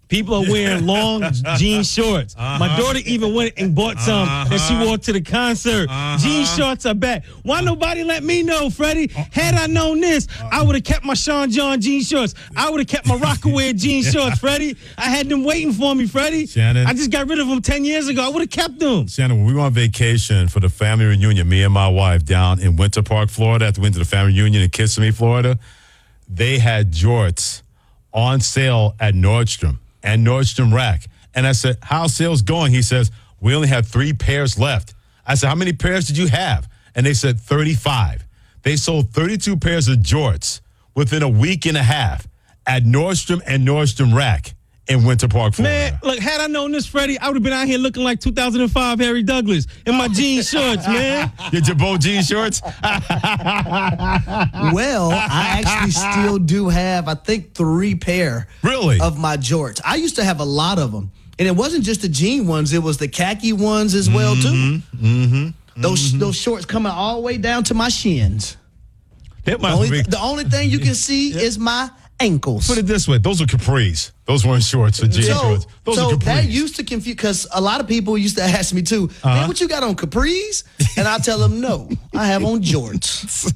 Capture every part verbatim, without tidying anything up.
People are wearing long jean shorts. Uh-huh. My daughter even went and bought some, uh-huh. and she wore to the concert. Uh-huh. Jean shorts are back. Why nobody let me know, Freddie? Had I known this, I would have kept my Sean John jean shorts. I would have kept my Rockaway jean shorts, Freddie. I had them waiting for me, Freddie. Shannon. I just got rid of them ten years ago. I would have kept them. Shannon, when we were on vacation for the family reunion, me and my wife down in Winter Park, Florida, after we went to the family reunion in Kissimmee, Florida, they had jorts on sale at Nordstrom and Nordstrom Rack. And I said, how's sales going? He says, we only have three pairs left. I said, how many pairs did you have? And they said thirty-five. They sold thirty-two pairs of jorts within a week and a half at Nordstrom and Nordstrom Rack in Winter Park, Florida. Man, look, had I known this, Freddie, I would have been out here looking like two thousand five Harry Douglas in my jean shorts, man. Your Jabot jean shorts? Well, I actually still do have, I think, three pair Really? of my jorts. I used to have a lot of them. And it wasn't just the jean ones. It was the khaki ones as well, too. Mm-hmm. Mm-hmm. Those mm-hmm. those shorts coming all the way down to my shins. That The must only, be, the only thing you can see is my ankles. put it this way. Those are capris. Those weren't shorts or jean So, shorts. Those so are capris. that used to confuse, because a lot of people used to ask me too, Uh-huh. man, what you got on, capris? And I tell them, no, I have on jorts.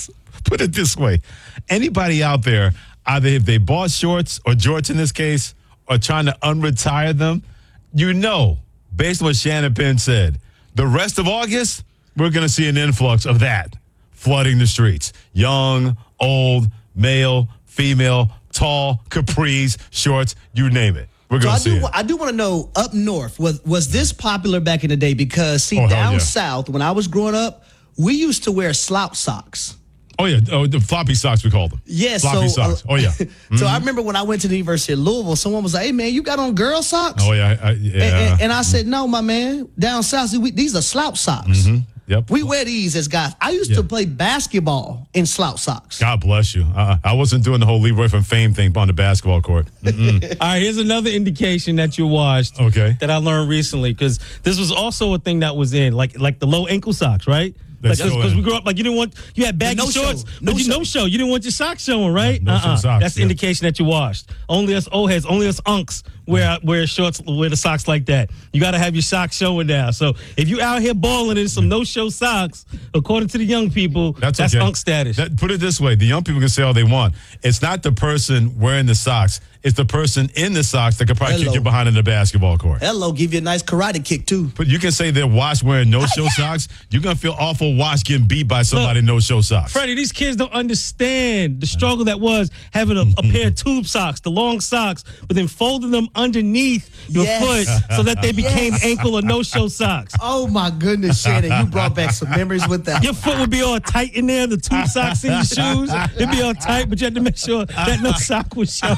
Put it this way. Anybody out there, either if they bought shorts or jorts in this case, or trying to unretire them, you know, based on what Shannon Penn said, the rest of August, we're going to see an influx of that flooding the streets. Young, old, male, female, tall, capris, shorts, you name it. We're So going I to see do, it. I do want to know, up north, was was this popular back in the day? Because, see, Oh, hell down yeah. south, when I was growing up, we used to wear slouch socks. Oh, yeah. Oh, the floppy socks, we call them. Yeah, floppy so, socks. uh, Oh, yeah. So I remember when I went to the University of Louisville, someone was like, hey, man, you got on girl socks? Oh, yeah. I, yeah. And, and, and I said, no, my man, down south, see, we, these are slouch socks. Mhm. Yep. We wear these as guys. I used Yeah. to play basketball in slouch socks. God bless you. Uh, I wasn't doing the whole Leroy from Fame thing on the basketball court. Mm-mm. All right, here's another indication that you're washed. Okay. That I learned recently, because this was also a thing that was in, like like the low ankle socks, right? That's Because still in. we grew up, like, you didn't want, you had baggy no show. shorts, No but you show. no show. You didn't want your socks showing, right? No show socks, That's the yeah. indication that you washed. Only us old heads, only us unks wear wear shorts, wear the socks like that. You got to have your socks showing now. So if you out here balling in some no show socks, according to the young people, That's, that's, okay. unk status. That- put it this way: the young people can say all they want. It's not the person wearing the socks; it's the person in the socks that could probably Hello. kick you behind in the basketball court. Hello, give you a nice karate kick, too. But you can say they're washed wearing no-show socks. You're gonna feel awful washed getting beat by somebody in no-show socks. Freddie, these kids don't understand the struggle that was having a, a pair of tube socks, the long socks, but then folding them underneath your Yes. foot so that they became Yes. ankle or no-show socks. Oh, my goodness, Shannon, you brought back some memories with that. Your foot would be all tight in there, the tube socks in your shoes. It'd be all tight, but you had to make sure that no sock was showing.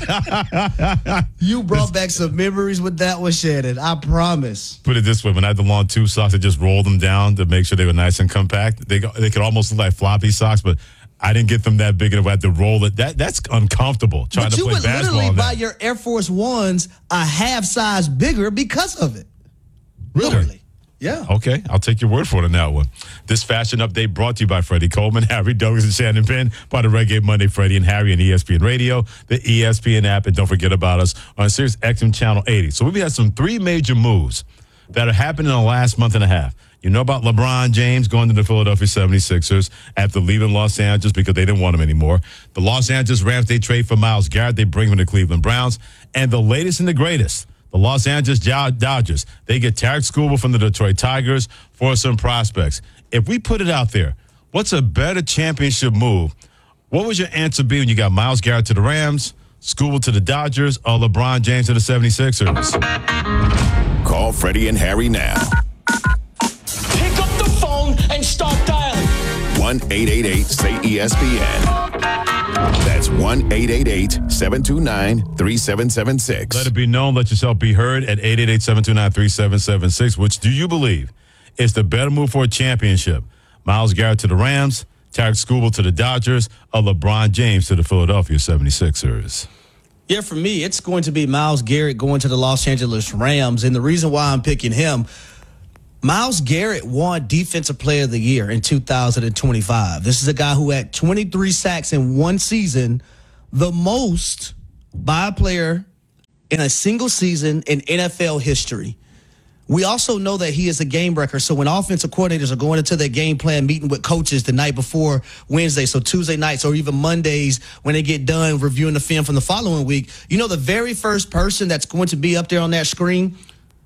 You brought back some memories with that one, Shannon. I promise. Put it this way: when I had the long tube socks, I just rolled them down to make sure they were nice and compact. They go, they could almost look like floppy socks, but I didn't get them that big enough. I had to roll it. That that's uncomfortable trying But to you play would basketball. literally in buy that. your Air Force Ones a half size bigger because of it. Really? Literally. Yeah. Okay, I'll take your word for it on that one. This fashion update brought to you by Freddie Coleman, Harry Douglas, and Shannon Penn, part of Reggae Monday, Freddie and Harry, and E S P N Radio, the E S P N app, and don't forget about us on Sirius X M Channel eighty. So we've had some three major moves that are happening in the last month and a half. You know about LeBron James going to the Philadelphia seventy-sixers after leaving Los Angeles because they didn't want him anymore. The Los Angeles Rams, they trade for Myles Garrett. They bring him to Cleveland Browns. And the latest and the greatest, the Los Angeles Dodgers, they get Tarek Skubal from the Detroit Tigers for some prospects. If we put it out there, what's a better championship move? What would your answer be when you got Myles Garrett to the Rams, Skubal to the Dodgers, or LeBron James to the seventy-sixers? Call Freddie and Harry now. Pick up the phone and start dialing. one eight eight eight say E S P N. That's one eight eight eight seven two nine three seven seven six. Let it be known, let yourself be heard at eight eight eight seven two nine three seven seven six. Which do you believe is the better move for a championship? Myles Garrett to the Rams, Tarek Skubal to the Dodgers, or LeBron James to the Philadelphia seventy-sixers? Yeah, for me, it's going to be Myles Garrett going to the Los Angeles Rams. And the reason why I'm picking him, Myles Garrett won Defensive Player of the Year in two thousand twenty-five. This is a guy who had twenty-three sacks in one season, the most by a player in a single season in N F L history. We also know that he is a game wrecker. So when offensive coordinators are going into their game plan meeting with coaches the night before Wednesday, so Tuesday nights or even Mondays when they get done reviewing the film from the following week, you know the very first person that's going to be up there on that screen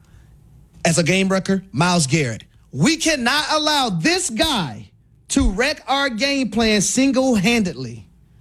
as a game wrecker? Myles Garrett. We cannot allow this guy to wreck our game plan single-handedly.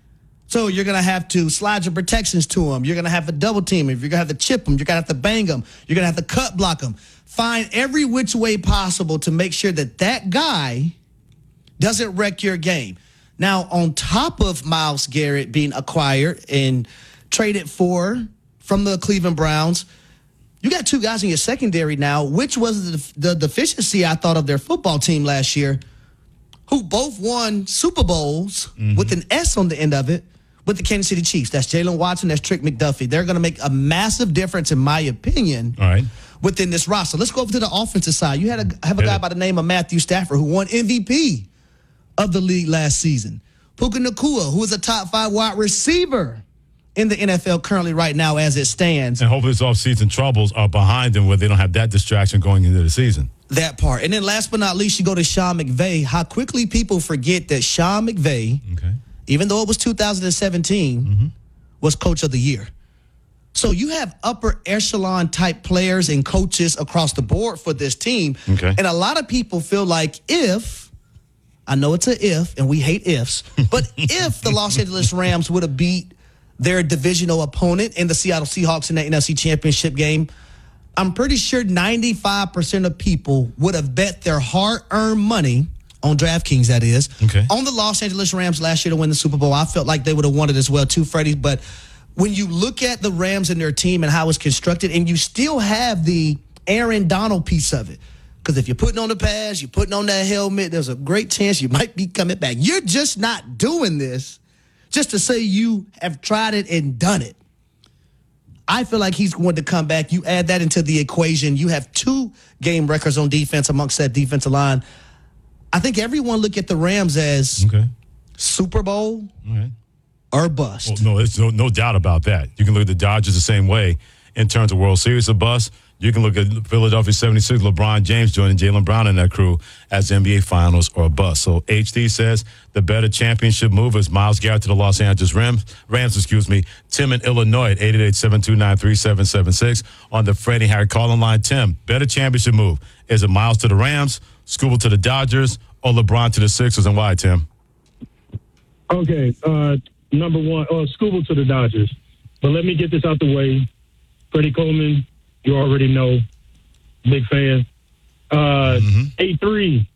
So you're going to have to slide your protections to him. You're going to have to double team him. You're going to have to chip him. You're going to have to bang him. You're going to have to cut block him. Find every which way possible to make sure that that guy doesn't wreck your game. Now, on top of Myles Garrett being acquired and traded for from the Cleveland Browns, you got two guys in your secondary now, which was the, the deficiency I thought of their football team last year, who both won Super Bowls mm-hmm. with an S on the end of it with the Kansas City Chiefs. That's Jalen Watson, that's Trick McDuffie. They're going to make a massive difference, in my opinion, All right. within this roster. Let's go over to the offensive side. You had a, have a guy by the name of Matthew Stafford who won M V P of the league last season. Puka Nacua, who is a top five wide receiver in the N F L currently right now as it stands. And hopefully his offseason troubles are behind them where they don't have that distraction going into the season. That part. And then last but not least, you go to Sean McVay. How quickly people forget that Sean McVay, okay. even though it was two thousand seventeen, mm-hmm. was coach of the year. So you have upper echelon type players and coaches across the board for this team. Okay. And a lot of people feel like if, I know it's an if, and we hate ifs, but if the Los Angeles Rams would have beat their divisional opponent in the Seattle Seahawks in the N F C Championship game, I'm pretty sure ninety-five percent of people would have bet their hard-earned money on DraftKings, that is, okay. on the Los Angeles Rams last year to win the Super Bowl. I felt like they would have won it as well too, Freddie. But when you look at the Rams and their team and how it's constructed, and you still have the Aaron Donald piece of it, because if you're putting on the pads, you're putting on that helmet, there's a great chance you might be coming back. You're just not doing this just to say you have tried it and done it. I feel like he's going to come back. You add that into the equation. You have two game records on defense amongst that defensive line. I think everyone look at the Rams as okay. Super Bowl All right. or bust. Well, no, there's no, no doubt about that. You can look at the Dodgers the same way in terms of World Series or bust. You can look at Philadelphia seventy-six, LeBron James joining Jaylen Brown in that crew as N B A Finals or a bust. So H D says the better championship move is Myles Garrett to the Los Angeles Rams. Rams, excuse me. Tim in Illinois at eight eight eight, seven two nine, three seven seven six on the Freddie Harry calling line. Tim, better championship move. Is it Myles to the Rams, Scooble to the Dodgers, or LeBron to the Sixers, and why, Tim? Okay, uh, number one, uh, Scooble to the Dodgers. But let me get this out the way. Freddie Coleman, you already know, big fan. Uh, mm-hmm. A three,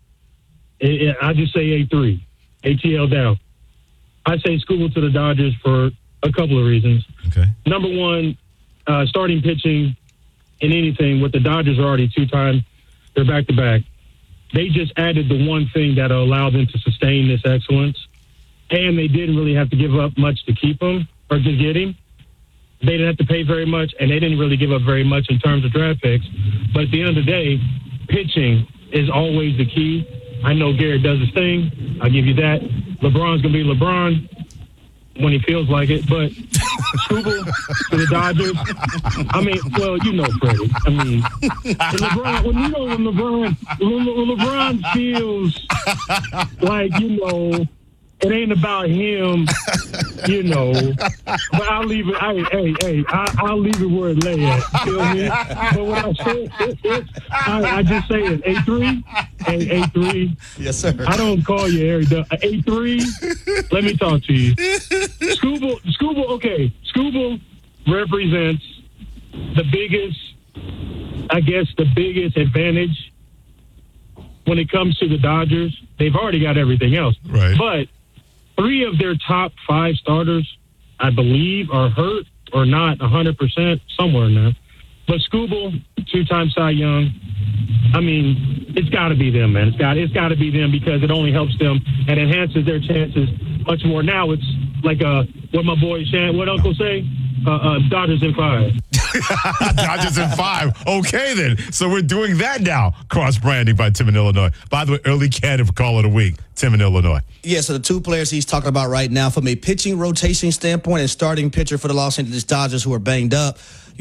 I just say A three, A T L down. I say Scooble to the Dodgers for a couple of reasons. Okay. Number one, uh, starting pitching in anything with the Dodgers are already two-time. They're back-to-back. They just added the one thing that will allow them to sustain this excellence, and they didn't really have to give up much to keep him or to get him. They didn't have to pay very much, and they didn't really give up very much in terms of draft picks. But at the end of the day, pitching is always the key. I know Garrett does his thing. I'll give you that. LeBron's going to be LeBron when he feels like it. But Scooble to the Dodgers, I mean, well, you know Freddie. I mean, LeBron, when you know when LeBron, when, when LeBron feels like, you know, it ain't about him, you know. But I'll leave it. Hey, hey, hey! I, I'll leave it where it lay at. Feel me? But what I say, I, I just say it. A three, a A three. Yes, sir. I don't call you Harry. A three. Let me talk to you. Scooble, Scooble. Okay, Scooble represents the biggest, I guess, the biggest advantage when it comes to the Dodgers. They've already got everything else, right? But three of their top five starters, I believe, are hurt or not one hundred percent, somewhere in there. But Scooble, two-time Cy Young, I mean, it's got to be them, man. It's got it's got to be them because it only helps them and enhances their chances much more. Now it's like uh, what my boy Shan, what Uncle say? Uh, uh, Dodgers in five. Dodgers in five. Okay, then. So we're doing that now. Cross-branding by Tim in Illinois. By the way, early candidate for Call of the Week, Tim in Illinois. Yeah, so the two players he's talking about right now from a pitching rotation standpoint and starting pitcher for the Los Angeles Dodgers who are banged up,